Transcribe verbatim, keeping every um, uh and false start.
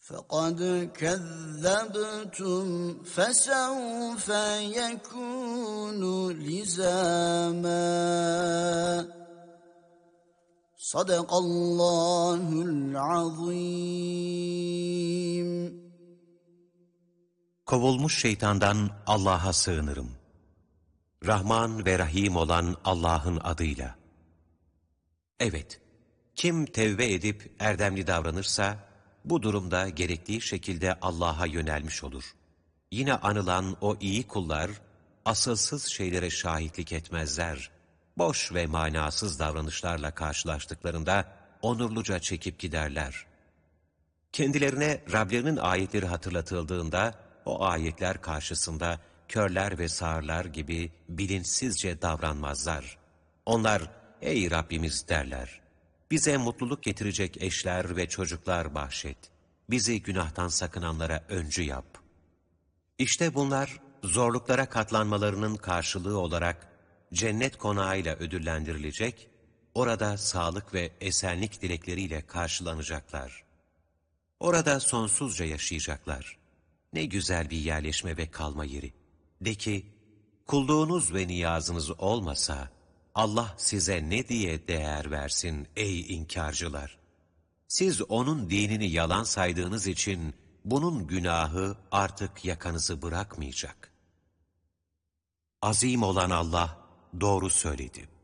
فَقَدْ كَذَّبْتُمْ فَسَوْفَ يَكُونُ لِزَامًا Sadakallahul azim. Kovulmuş şeytandan Allah'a sığınırım. Rahman ve Rahim olan Allah'ın adıyla. Evet, kim tevbe edip erdemli davranırsa, bu durumda gerektiği şekilde Allah'a yönelmiş olur. Yine anılan o iyi kullar, asılsız şeylere şahitlik etmezler. Boş ve manasız davranışlarla karşılaştıklarında onurluca çekip giderler. Kendilerine Rablerinin ayetleri hatırlatıldığında, o ayetler karşısında körler ve sağırlar gibi bilinçsizce davranmazlar. Onlar, ey Rabbimiz derler, bize mutluluk getirecek eşler ve çocuklar bahşet, bizi günahtan sakınanlara öncü yap. İşte bunlar, zorluklara katlanmalarının karşılığı olarak, cennet konağıyla ödüllendirilecek, orada sağlık ve esenlik dilekleriyle karşılanacaklar. Orada sonsuzca yaşayacaklar. Ne güzel bir yerleşme ve kalma yeri. De ki, kulluğunuz ve niyazınız olmasa, Allah size ne diye değer versin ey inkarcılar? Siz onun dinini yalan saydığınız için, bunun günahı artık yakanızı bırakmayacak. Azim olan Allah doğru söyledi.